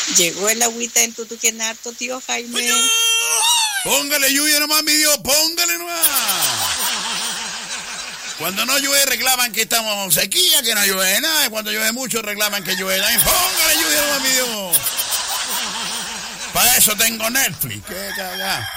Llegó el agüita en Tutuquenato, tío Jaime. Póngale lluvia nomás, mi Dios, póngale nomás. Cuando no llueve reclaman que estamos en sequía, que no llueve nada. Y cuando llueve mucho reclaman que llueve nada. Póngale lluvia nomás, mi Dios. Para eso tengo Netflix. Qué cagada.